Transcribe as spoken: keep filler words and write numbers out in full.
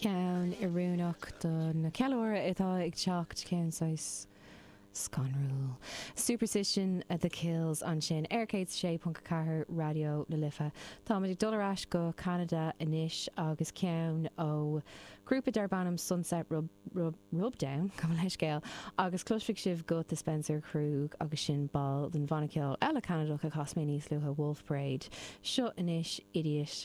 ceann i rúnach don na cealóra atá ag teacht ceann sais Scanrúil. Superstition at the Kills an sin Aircade sé punca cahar radio na lifa. Tá muid dulrás go Canada inis agus ceann ó grúpa darbanam Sunset Rub, Rub, Rubdown cum leis scéal agus clúsfik sibh go the Spencer Krug agus sin ball den Vannakill eile Canada a cosmé níos luha Wolf Parade. Seo inis Idiot